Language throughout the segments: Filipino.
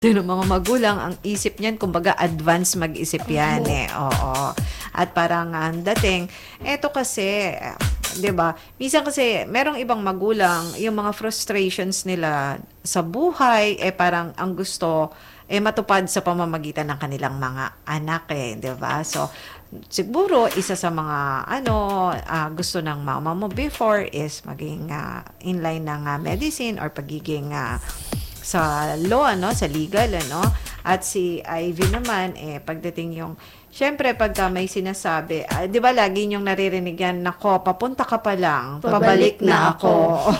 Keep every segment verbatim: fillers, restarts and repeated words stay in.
ng mga magulang, ang isip niyan, kumbaga advance mag-isip yan eh. Oo. At parang ang dating, eto kasi, eh, 'di ba? Minsan kasi merong ibang magulang, yung mga frustrations nila sa buhay eh parang ang gusto eh matupad sa pamamagitan ng kanilang mga anak eh, 'di ba? So siguro isa sa mga ano ah, gusto ng mama mo before is maging ah, in line ng ah, medicine or pagiging ah, sa law, ano, sa legal, ano. At si Ivy naman, eh, pagdating yung, syempre, pagka may sinasabi, ah, di ba lagi yung naririnig yan, nako, papunta ka pa lang, pabalik, Pabalik na na ako.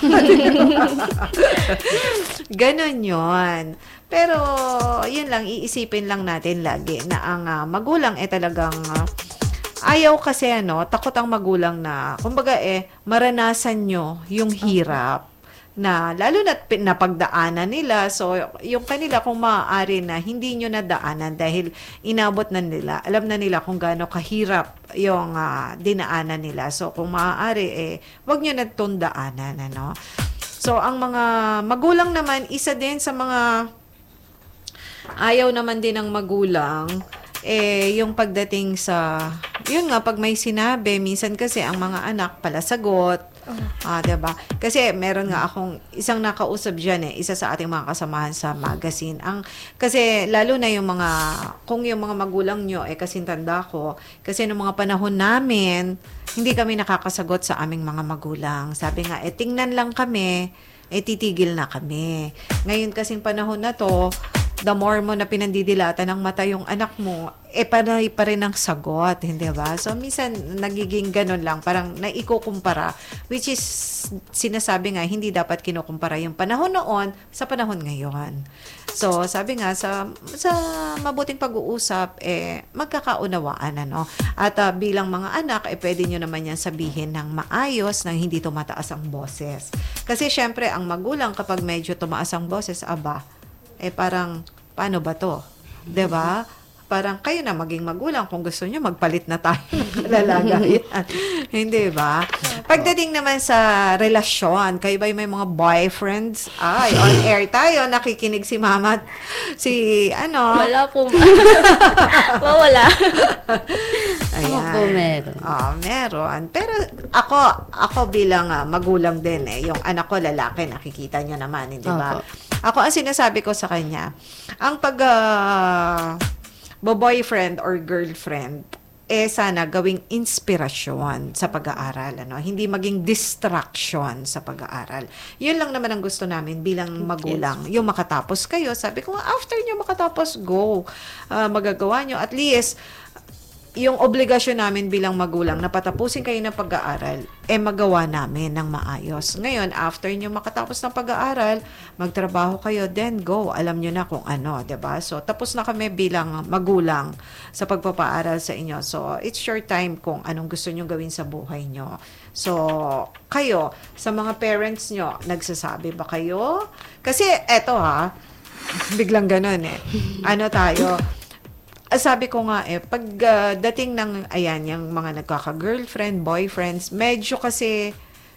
Ganon yun. Pero, yun lang, iisipin lang natin lagi na ang ah, magulang eh talagang ah, ayaw kasi ano, takot ang magulang na, kumbaga eh, maranasan nyo yung hirap na lalo na napagdaanan nila. So, yung kanila kung maaari na hindi nyo nadaanan dahil inabot na nila, alam na nila kung gaano kahirap yung uh, dinaanan nila. So, kung maaari, eh, wag nyo na itong daanan, ano. So, ang mga magulang naman, isa din sa mga ayaw naman din ng magulang, eh, yung pagdating sa, yun nga, pag may sinabi, minsan kasi ang mga anak pala sagot. Ah, diba? Kasi meron nga akong isang nakausap diyan eh, isa sa ating mga kasamahan sa magazine. Ang kasi lalo na yung mga kung yung mga magulang nyo eh kasi tanda ko, kasi nung mga panahon namin, hindi kami nakakasagot sa aming mga magulang. Sabi nga, eh tingnan lang kami, eh titigil na kami. Ngayon kasing panahon na to, the more mo na pinandidilata ng mata yung anak mo, eh panay pa rin ang sagot, hindi ba? So, minsan, nagiging ganun lang, parang naikukumpara, which is, sinasabi nga, hindi dapat kinukumpara yung panahon noon sa panahon ngayon. So, sabi nga, sa, sa mabuting pag-uusap, eh, magkakaunawaan, ano? At uh, bilang mga anak, eh, pwede nyo naman yan sabihin ng maayos, nang hindi tumataas ang boses. Kasi, syempre, ang magulang, kapag medyo tumaas ang boses, aba, eh parang, paano ba to? 'Di ba? Parang kayo na maging magulang kung gusto niyo magpalit na tayo ng kalalagayan. Hindi ba? Pagdating naman sa relasyon, kayo ba may mga boyfriends? Ay, on air tayo, nakikinig si mama, si ano? Wala po. Wala. Ayan. Ako po meron. Oh, meron. Pero ako, ako bilang uh, magulang din eh, yung anak ko lalaki, nakikita niyo naman, hindi ba? Opo. Ako, ang sinasabi ko sa kanya, ang pag uh, boyfriend or girlfriend, eh sana gawing inspirasyon sa pag-aaral, ano? Hindi maging distraction sa pag-aaral. Yun lang naman ang gusto namin bilang magulang. Yes. Yung makatapos kayo, sabi ko, after nyo makatapos, go. Uh, magagawa nyo. At least, yung obligasyon namin bilang magulang na patapusin kayo ng pag-aaral, eh magawa namin ng maayos. Ngayon, after nyo makatapos ng pag-aaral, magtrabaho kayo, then go. Alam nyo na kung ano, 'di ba? So, tapos na kami bilang magulang sa pagpapaaral sa inyo. So, it's your time kung anong gusto nyo gawin sa buhay nyo. So, kayo, sa mga parents nyo, nagsasabi ba kayo? Kasi, eto ha, biglang ganun eh. Ano tayo? Sabi ko nga eh, pag uh, dating ng, ayan, yung mga nagkaka-girlfriend, boyfriends, medyo kasi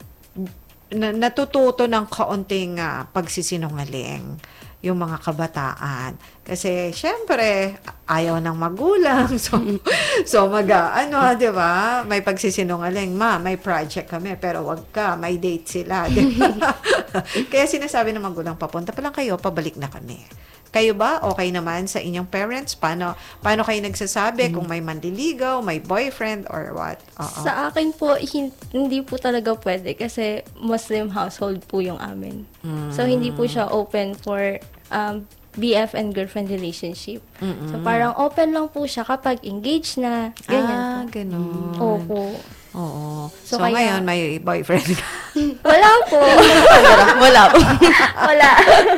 na, natututo ng kaunting uh, pagsisinungaling yung mga kabataan. Kasi, syempre, ayaw ng magulang. So, so mag, uh, ano, di ba? May pagsisinungaling. Ma, may project kami, pero wag ka, may date sila. Diba? Kaya sinasabi ng magulang, papunta pa lang kayo, pabalik na kami. Kayo ba? Okay naman sa inyong parents? Paano, paano kayo nagsasabi kung may mandiligaw, may boyfriend, or what? Oo. Sa akin po, hin- hindi po talaga pwede kasi Muslim household po yung amin. Mm. So, hindi po siya open for um, B F and girlfriend relationship. Mm-mm. So, parang open lang po siya kapag engaged na. Ganyan Ah, po. ganun. Opo. Oo. So, So, so kaya- ngayon, may boyfriend ka. Wala po. Wala po. Wala.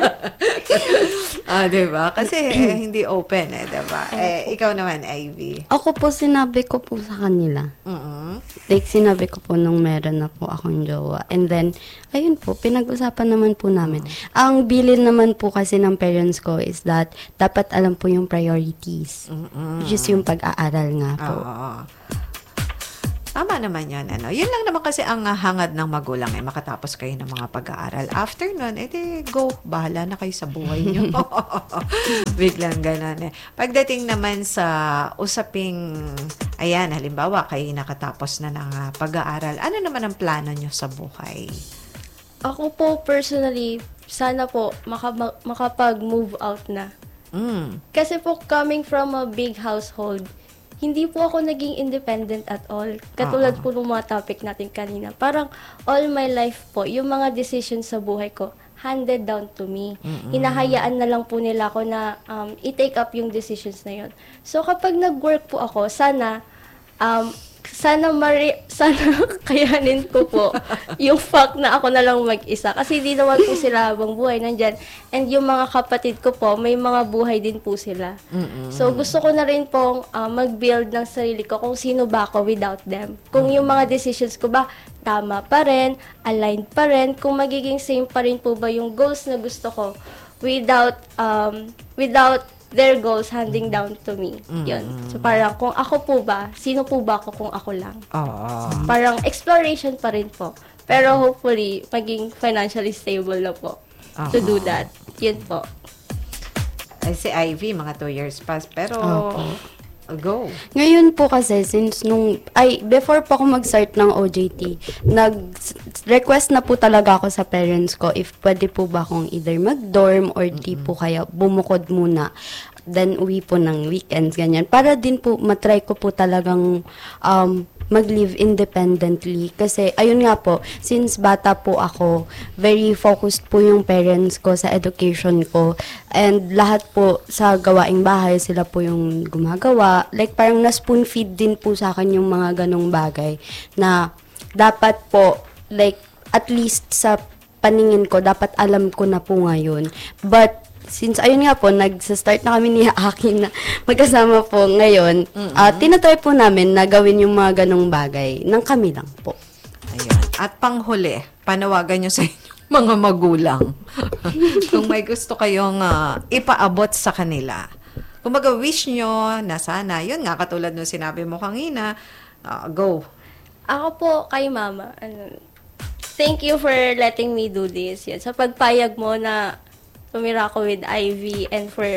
Ah, diba? Kasi eh, hindi open eh, diba? Eh, ikaw naman, Ivy. Ako po, sinabi ko po sa kanila. Mm-mm. Like, sinabi ko po nung meron na po akong jowa. And then, ayun po, pinag-usapan naman po namin. Ang bilin naman po kasi ng parents ko is that dapat alam po yung priorities. Mm-mm. Which is yung pag-aaral nga po. Oo. Tama naman yun. Ano. Yun lang naman kasi ang ah, hangad ng magulang eh, makatapos kayo ng mga pag-aaral. After nun, edi go, bahala na kayo sa buhay nyo. Biglang ganun eh. Pagdating naman sa usaping, ayan, halimbawa, kayo nakatapos na ng ah, pag-aaral, ano naman ang plano nyo sa buhay? Ako po personally, sana po maka- makapag-move out na. Mm. Kasi po coming from a big household, hindi po ako naging independent at all. Katulad Oo. po ng mga topic natin kanina. Parang all my life po, yung mga decisions sa buhay ko, handed down to me. Hinahayaan na lang po nila ako na um, i-take up yung decisions na yun. So kapag nag-work po ako, sana um, sana mari sana kayanin ko po yung fact na ako na lang mag-isa. Kasi di naman po sila habang buhay nandyan. And yung mga kapatid ko po, may mga buhay din po sila. Mm-mm. So gusto ko na rin pong uh, mag-build ng sarili ko kung sino ba ako without them. Kung yung mga decisions ko ba tama pa rin, aligned pa rin, kung magiging same pa rin po ba yung goals na gusto ko without um, without their goals handing down to me. Yun. So parang kung ako po ba, sino po ba ako kung ako lang? Oo. Parang exploration pa rin po. Pero hopefully, maging financially stable na po to do that. Yun po. Ay, si Ivy, mga two years past. Pero, Opo. go. Ngayon po kasi, since nung, ay, before po ako mag-start ng O J T, nag-request na po talaga ako sa parents ko if pwede po ba akong either mag-dorm or di po kaya bumukod muna. Then, uwi po ng weekends, ganyan. Para din po, matry ko po talagang um, mag-live independently. Kasi, ayun nga po, since bata po ako, very focused po yung parents ko sa education ko. And lahat po sa gawaing bahay, sila po yung gumagawa. Like, parang na-spoon feed din po sa akin yung mga ganong bagay na dapat po, like, at least sa paningin ko, dapat alam ko na po ngayon. But, since ayun nga po, nag-start na kami ni Aki na magkasama po ngayon, uh, tinatry po namin na gawin yung mga ganong bagay ng kami lang po. Ayun. At panghuli, panawagan nyo sa inyong mga magulang. Kung may gusto kayong ah, ipaabot sa kanila. Kung mag-wish nyo na sana, yun nga, katulad nung sinabi mo kanina, ah, go. Ako po kay mama, ano, thank you for letting me do this. Yan. Sa pagpayag mo na tumira ko with Ivy and for...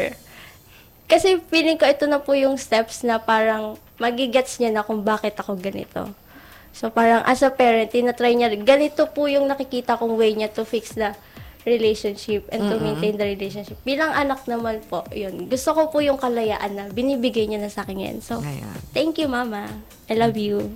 Kasi feeling ko ito na po yung steps na parang magigets niya na kung bakit ako ganito. So parang as a parent, tinatry niya, ganito po yung nakikita kong way niya to fix the relationship and to maintain the relationship. Bilang anak naman po, yun. Gusto ko po yung kalayaan na binibigay niya na sa akin yan. So, Ayan. thank you, Mama. I love you.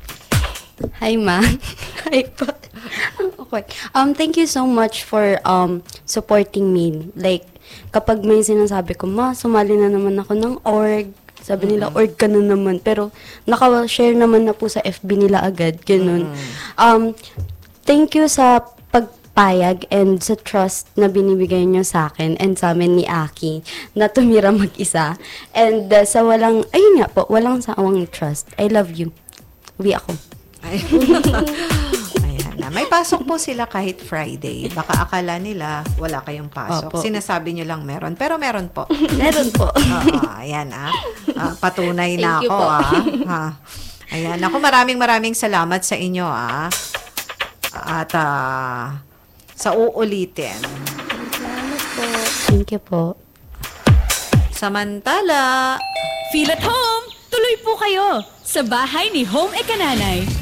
Hi, ma. Hi po. Okay. Um, thank you so much for um supporting me. Like, kapag may sinasabi ko, ma, sumali na naman ako ng org. Sabi nila, org ka na naman. Pero, naka-share naman na po sa F B nila agad. Ganun. Um, thank you sa pagpayag and sa trust na binibigay nyo sa akin and sa amin ni Aki na tumira mag-isa. And uh, sa walang, ayun nga po, walang sawang trust. I love you. Uwi ako. Ay. Ayan na. May pasok po sila kahit Friday. Baka akala nila wala kayong pasok. Opo. Sinasabi nyo lang meron. Pero meron po. Meron po. Oo, ayan ah. Ah, patunay na Thank you ako po. ah. Ha. Ayan. Ako maraming maraming salamat sa inyo ah. At ah, sa uulitin. Salamat po. Thank you po. Samantala, Feel at home! Tuloy po kayo sa bahay ni Home Ekananay.